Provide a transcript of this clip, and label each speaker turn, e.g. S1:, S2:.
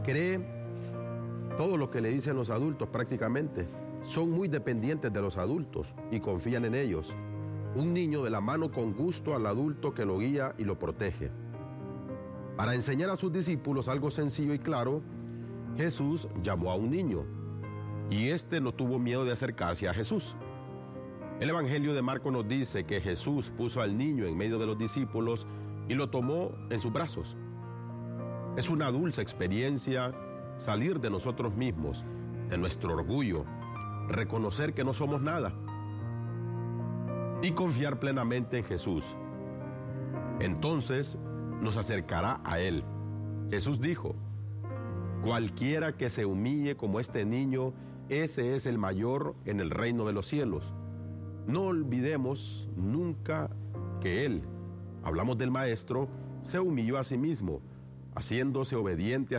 S1: cree todo lo que le dicen los adultos prácticamente. Son muy dependientes de los adultos y confían en ellos. Un niño de la mano con gusto al adulto que lo guía y lo protege. Para enseñar a sus discípulos algo sencillo y claro, Jesús llamó a un niño y éste no tuvo miedo de acercarse a Jesús. El Evangelio de Marcos nos dice que Jesús puso al niño en medio de los discípulos y lo tomó en sus brazos. Es una dulce experiencia salir de nosotros mismos, de nuestro orgullo, reconocer que no somos nada y confiar plenamente en Jesús. Entonces nos acercará a Él. Jesús dijo: cualquiera que se humille como este niño, ese es el mayor en el reino de los cielos. No olvidemos nunca que Él, hablamos del Maestro, se humilló a sí mismo, haciéndose obediente